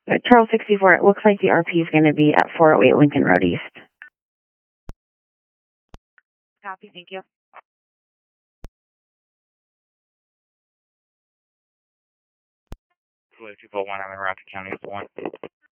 Charles 64, it looks like the RP is going to be at 408 Lincoln Road East. Copy, thank you. 201, I'm in Rocky County, 1.